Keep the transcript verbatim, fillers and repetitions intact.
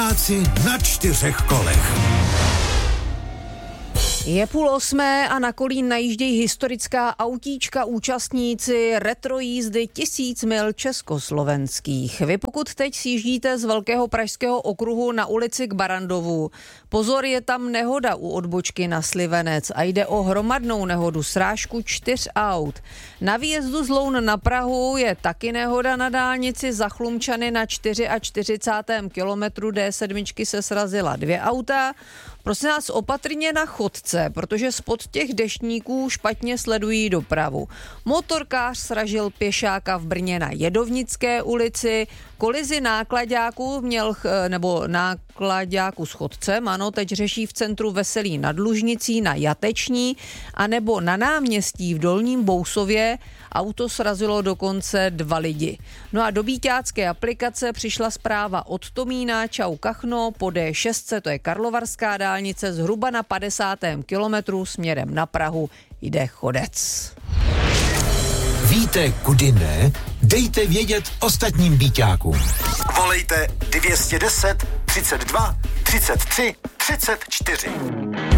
Byťáci na čtyřech kolech. Je půl osmé a na Kolín najíždějí historická autíčka účastníci retro jízdy tisíc mil československých. Vy pokud teď sjíždíte z Velkého pražského okruhu na ulici k Barandovu, pozor, je tam nehoda u odbočky na Slivenec a jde o hromadnou nehodu, srážku čtyř aut. Na výjezdu z Loun na Prahu je taky nehoda na dálnici za Chlumčany na čtyřicátém čtvrtém kilometru D sedm se srazila dvě auta. Prosím nás opatrně na chodce, protože spod těch deštníků špatně sledují dopravu. Motorkář sražil pěšáka v Brně na Jedovnické ulici, kolizi náklaďáků měl, nebo náklaďáků s chodcem, ano, teď řeší v centru Veselí nad Lužnicí na Jateční, anebo na náměstí v Dolním Bousově auto srazilo dokonce dva lidi. No a do byťácké aplikace přišla zpráva od Tomína, čau Kachno, po D šest, to je Karlovarská dálnice, zhruba na padesátém kilometru směrem na Prahu jde chodec. Víte, kudy ne? Dejte vědět ostatním byťákům. Volejte dvě deset, třicet dva, třicet tři, třicet čtyři.